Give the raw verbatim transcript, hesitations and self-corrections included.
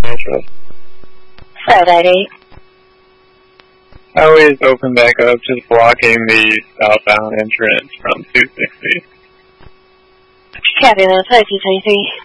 Nashville. five eight eight. Highway is open back up, just blocking the southbound entrance from two sixty. Copy that, five two three three.